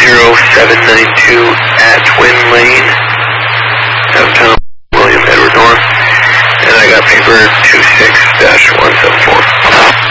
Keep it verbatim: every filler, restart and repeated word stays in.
zero seven nine two at Twin Lane, downtown William Edward North, and I got paper two six dash one seven four.